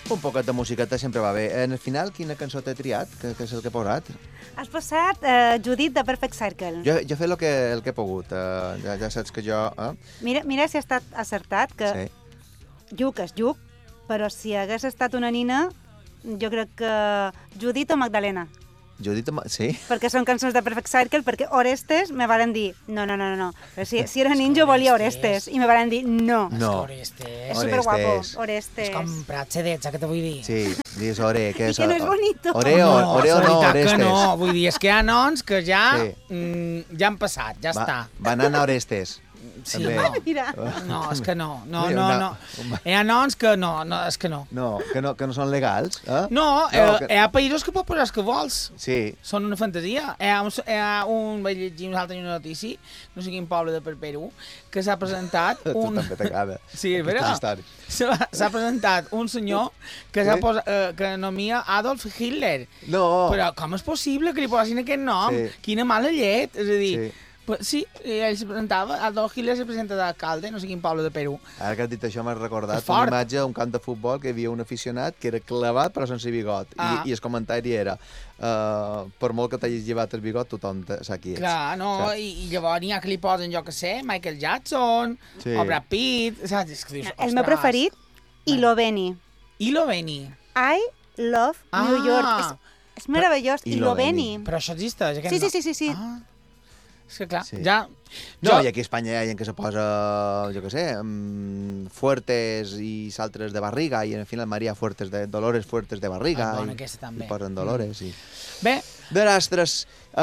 Un poquet de musiqueta sempre va bé. En el final, quina cançó t'he triat? Que és el que he posat? Has posat Judit de Perfect Circle. Jo he fet el que he pogut. Ja saps que jo... Mira si ha estat acertat, que Sí. Lluc és Lluc, però si hagués estat una nina, jo crec que Judit o Magdalena. Judit, sí? Perquè són cançons de Perfect Circle, perquè Orestes me varen dir no. Però si era ninja volia Orestes, i me varen dir no. No. Orestes. És superguapo, Orestes. Orestes. És com Pratxedet, saps què te vull dir? Sí, dius Ore, que I que no és bonito. Oreo no, Orestes. Que no, vull dir, és que hi ha noms que ja, Sí. ja han passat, ja està. Banana Orestes. Sí, també. no. Mira. No, és que no. Mira, Hi ha noms que no, és que no. No, que no són legals. No, que- hi ha països que pots posar els que vols. Sí. Són una fantasia. Hi ha un, vaig llegir una altra una notícia, no sé quin poble de per Perú, que s'ha presentat Tu un... també t'agrada. Sí, és Aquestes veritat. històries. S'ha presentat un senyor que Sí? que nomia Adolf Hitler. No. Però com és possible que li posin aquest nom? Sí. Quina mala llet. És a dir, Sí. sí, ell se presentava, Adolf Hitler se presenta d'alcalde, no sé quin poble de Perú. Ara que has dit això m'has recordat És fort. una imatge d'un camp de futbol que hi havia un aficionat que era clavat però sense bigot. Ah. I el comentari era per molt que t'hagis llevat el bigot, tothom sap qui ets. Clar, no, Saps? i llavors n'hi ha que li posen, jo que sé, Michael Jackson, Sí. o Brad Pitt, saps? És que dius, El meu preferit, Iloveni. Iloveni. I love New York. És meravellós, Iloveni. Iloveni. Però això existeix, aquest Sí. Ah. És que clar, Sí. ja... No, i aquí a Espanya hi ha gent que se posa, jo què sé, fuertes i s'altres de barriga, i en final Maria Fuertes de Dolores Fuertes de barriga. bona i, aquesta també. I posen Dolores, sí. Bé, Berastres,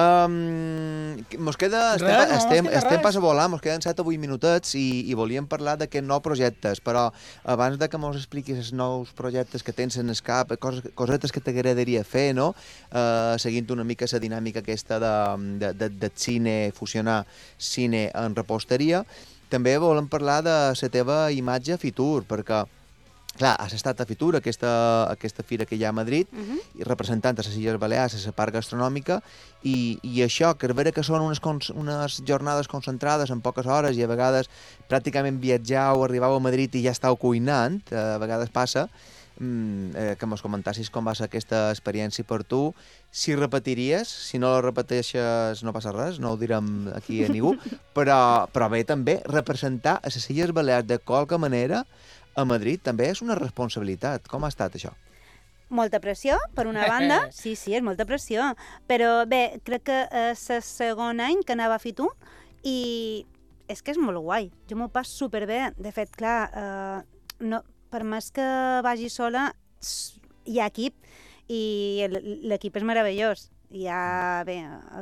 mos queda... Res, no, estem mos queda res. pas a volar, mos queden 7 o 8 minutets i volíem parlar d'aquests nous projectes, però abans de que mos expliquis els nous projectes que tens en el cap, cosetes que t'agradaria fer, no? Seguint una mica la dinàmica aquesta de cine, fusionar cine en reposteria, també volem parlar de la teva imatge a Fitur, perquè clar, has estat a Fitur, aquesta fira que hi ha a Madrid, i representant a les Illes Balears, a la part gastronòmica, i això, que a veure que són unes jornades concentrades en poques hores i a vegades pràcticament viatjau, arribau a Madrid i ja estàu cuinant, a vegades passa, que mos comentassis com va ser aquesta experiència per tu, si repetiries, si no la repeteixes no passa res, no ho direm aquí a ningú, però bé també representar a les Illes Balears de qualque manera a Madrid també és una responsabilitat. Com ha estat això? Molta pressió, per una banda. Sí, és molta pressió. Però bé, crec que és el segon any que anava a Fitur i és que és molt guai. Jo m'ho passo superbé. De fet, clar, no, per més que vagi sola, hi ha equip i l'equip és meravellós. Hi ha, bé,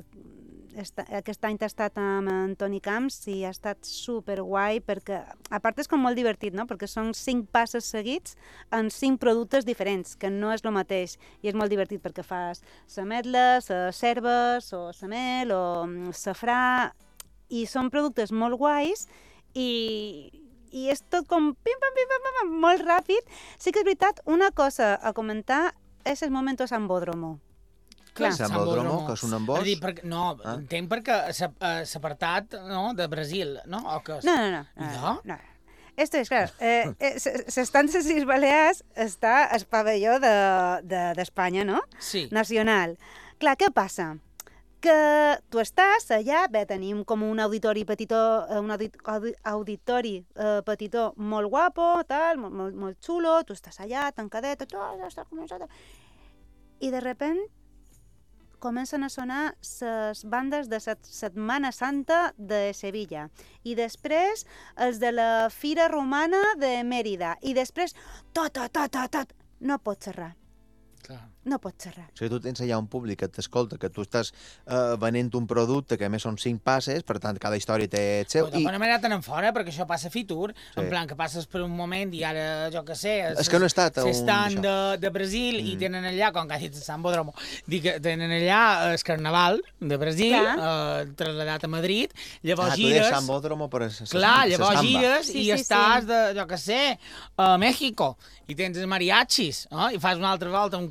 aquest any t'ha estat amb en Toni Camps i ha estat superguai perquè, a part és com molt divertit, no? Perquè són 5 passes seguits en 5 productes diferents, que no és el mateix. I és molt divertit perquè fas l'ametla, la cérvol, o la mel, o safrà, i són productes molt guais i és tot com pim-pam, molt ràpid. Sí que és veritat, una cosa a comentar és el momento Sambódromo. Clar, Sambódromo, que és un embòs? És a dir, no, entenc perquè l'apartat de Brasil, no? O que... No. Esto es, claro, s'estan les Illes Balears, està el pavelló d'Espanya, no? Sí. Nacional. Clar, què passa? Que tu estàs allà, bé, tenim com un auditori petitó, molt guapo, tal, molt xulo, tu estàs allà, tancadet, està començat... I de repent comencen a sonar les bandes de la Setmana Santa de Sevilla i després els de la Fira Romana de Mèrida i després tot, no pots xerrar. Clar. No pots xerrar. O sigui, tu tens allà un públic que t'escolta, que tu estàs venent un producte que a més són 5 passes, per tant, cada història té el seu. Però d'alguna manera tenen fora, perquè això passa a Fitur, en plan que passes per un moment i ara, jo què sé... És que no he estat a un... S'estan de Brasil i tenen allà, com que ha dit Sambódromo, tenen allà el Carnaval de Brasil, traslladat a Madrid, llavors tu gires... deies Sambódromo, però és clar, llavors samba. gires i estàs, jo què sé, a México, i tens els mariachis, i fas una altra volta a un carrer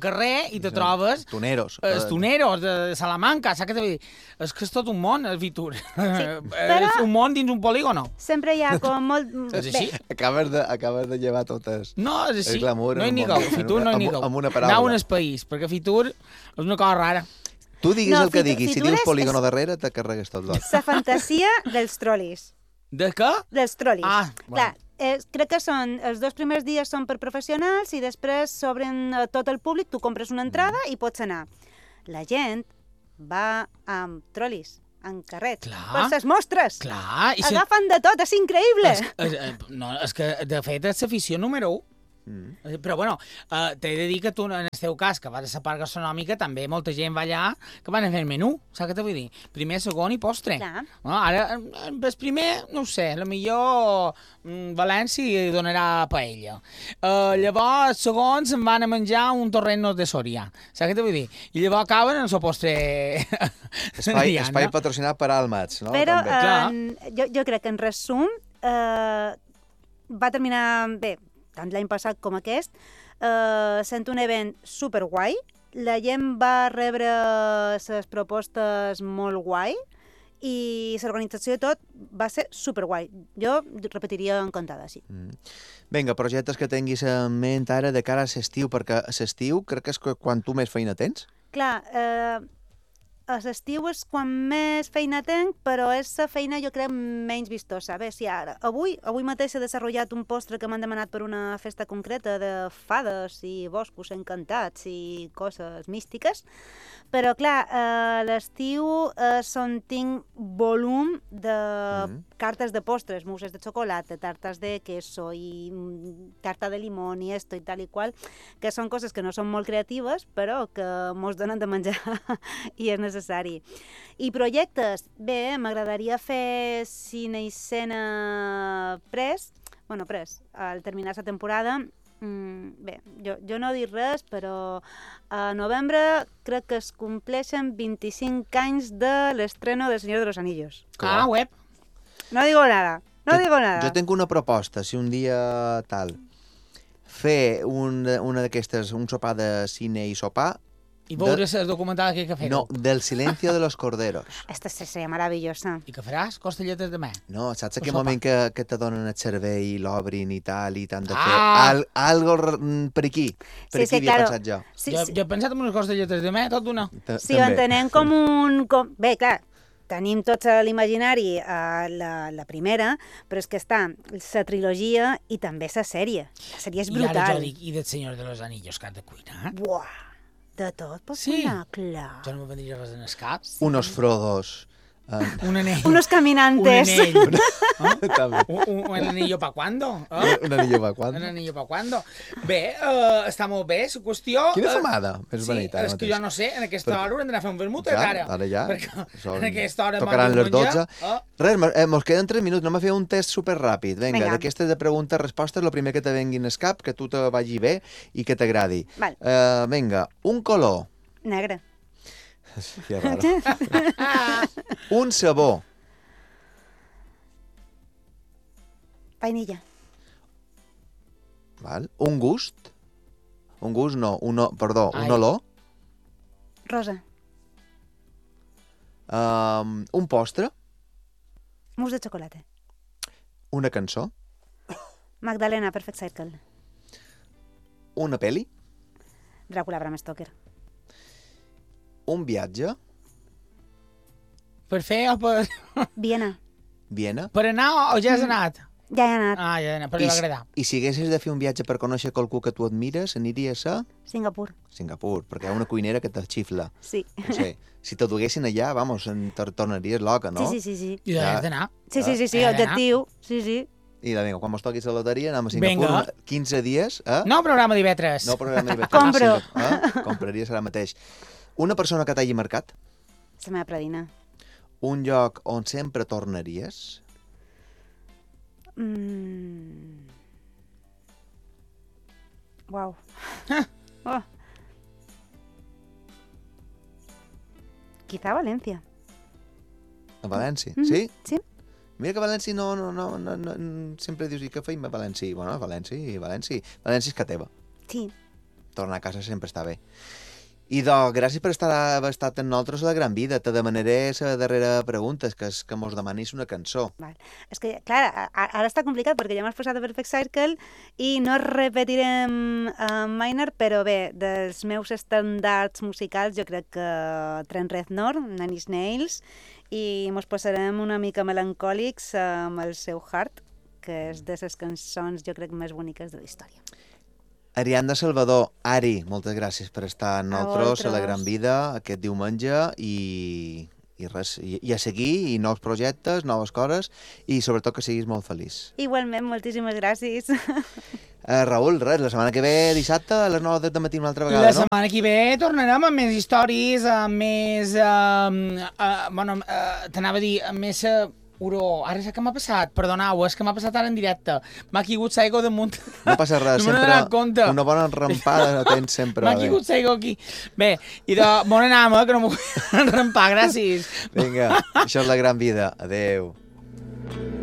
i te trobes... Toneros. Els toneros de Salamanca, saps què t'he dit? És que és tot un món, el Fitur. És un món dins un polígono. Sempre hi ha com molt... És així? Acabes de llevar totes... No, és així. El glamour, no hi nigueu, Fitur no hi nigueu. Amb una paraula. Anau en el país, perquè Fitur és una cosa rara. Tu diguis el que diguis, si Fitur dius és- polígono darrere, te carregues tot l'ot. La fantasia dels trolis. De què? Dels trolis. Ah, Clar, crec que són, els 2 primers dies són per professionals i després s'obren a tot el públic, tu compres una entrada i pots anar. La gent va amb trolis, en carrets, Clar. per les mostres. Clar. Agafen de tot, és increïble. No, és que, de fet, és l'afició número 1. Però, bueno, t'he de dir que tu, en el teu cas, que vas a la part gastronòmica, també molta gent va allà que van a fer el menú, saps què t'ho vull dir? Primer, segon i postre. Clar. No, ara, el primer, no ho sé, millor València hi donarà paella. Llavors, segon, se'n van a menjar un torrent de Soria, saps què t'ho vull dir? I llavors acaben en el seu postre... Espai patrocinat per Almats, no? Però També. jo crec que, en resum, va terminar bé, tant l'any passat com aquest, sent un event superguai, la gent va rebre les propostes molt guai i l'organització de tot va ser superguai. Jo repetiria encantada, sí. Vinga, projectes que tinguis en ment ara de cara a l'estiu, perquè a l'estiu crec que és quan tu més feina tens. Clar, a l'estiu és quan més feina tenc, però és la feina, jo crec, menys vistosa. A veure si ara... Avui mateix he desenvolupat un postre que m'han demanat per una festa concreta de fades i boscos encantats i coses místiques, però, clar, a l'estiu és on tinc volum de cartes de postres, mousses de xocolata, tartes de queso i tarta de limón i esto i tal i qual, que són coses que no són molt creatives, però que mos donen de menjar i és necessari. I projectes, bé, m'agradaria fer cine i escena al terminar la temporada. Bé, jo no dic res, però a novembre crec que es compleixen 25 anys de l'estreno del Señor de los Anillos. Ah, web. No digo nada, no digo nada. Jo tinc una proposta, si un dia tal, fer una d'aquestes, un sopar de cine i sopar... I veure el documental que hay que fer. No, del silencio de los corderos. Esta seria maravillosa. I què faràs? Costelletes de mà? No, saps aquell sopa. moment que te donen el cervell, l'obrin i tal, i t'han de fer algo per aquí. Per aquí havia pensat jo. Sí, Jo he pensat en unes costelletes de mà, tot d'una. Sí, ho entenem com un... Bé, clar, tenim tots a l'imaginari la primera, però és que està la trilogia i també la sèrie. La sèrie és I ara brutal. jo dic, i del Senyor de los Anillos, que has de cuinar? Buah, de tot pots Sí. cuinar, clar. Jo no me vendria res en el cap. Unos Frodos. Un anell. Unos caminantes. Un anell. També. Un anillo pa cuando? Un anillo pa quan? Un anillo pa cuando? Bé, està molt bé, la qüestió... Quina fumada més Sí, bonita. és que jo no sé, en aquesta hora haurem d'anar a fer un vermut, Ja, encara. ara ja. Perquè Són- en aquesta hora... Tocaran les 12. Oh. Res, mos queden 3 minuts, anem a fer un test superràpid. Vinga, Vinga. d'aquestes de preguntes-respostes, el primer que te venguin al cap, que tu te vagi bé i que t'agradi. Val. Vinga, un color. Negre. Que raro. Un sabor. Vainilla. Val? Un gust. Un gust no, perdó, Ai. un olor. Rosa. Un postre. Mousse de xocolata. Una cançó. Magdalena, Perfect Circle. Una peli. Dràcula, Bram Stoker. Un viatge. Per fer o per... Viena. Viena. Per anar o ja has anat? Ja he anat. Ah, ja he anat, però li va agradar. I si haguessis de fer un viatge per conèixer qualcú que tu admires, aniries a Singapur. Singapur, perquè hi ha una cuinera que te xifla. Sí. No sé, si te duguessin allà, vamos, te tornaries loca, no? Sí. I Ja. has d'anar. Sí, Ah. objectiu. Sí. I vinga, quan mos toquis la loteria anem a Singapur, Vinga. 15 dies, Nou programa d'Ivetres. No programa d'IV3. Compro. Compraries ara mateix. Una persona que t'hagi marcat, La meva predina. un lloc on sempre tornaries, Uau. Oh. Quizá València. a València, sí? Sí. Mira que a València no, sempre dius, i què feim a València? Bueno, València és que teva. Sí. Tornar a casa sempre està bé. I gràcies per haver estat amb nosaltres a la Gran Vida. Te demanaré la darrera pregunta, que és que mos demanis una cançó. Val. És que, clar, ara està complicat perquè ja m'has posat a Perfect Circle i no repetirem Minor, però bé, dels meus estàndards musicals jo crec que Trent Reznor, Nine Inch Nails, i mos posarem una mica melancòlics amb el seu Heart, que és de les cançons jo crec més boniques de la història. Ariadna Salvador, Ari, moltes gràcies per estar amb nosaltres a la vosaltres. Gran Vida aquest diumenge i res, i a seguir, i nous projectes, noves coses, i sobretot que siguis molt feliç. Igualment, moltíssimes gràcies. Raül, res, la setmana que ve, dissabte, a les 9 de matí una altra vegada, La setmana que ve tornarem amb més històries, amb més... bueno, t'anava a dir, amb més... Uro, ara és que m'ha passat, perdoneu, és que m'ha passat ara en directe. M'ha caigut l'aigua damunt. No passa res, No me n'he sempre donat compte. una bona enrampada la tens sempre. M'ha caigut l'aigua aquí. Bé, i de bona anama, que no m'ho vull enrampar, gràcies. Vinga, això és la Gran Vida. Adeu.